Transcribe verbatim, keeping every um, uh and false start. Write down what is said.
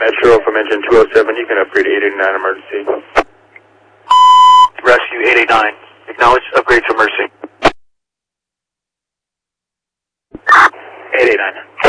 Metro from engine two oh seven, you can upgrade to eight eighty-nine emergency. Rescue eight eight nine, acknowledge, upgrade to emergency. eight eight nine.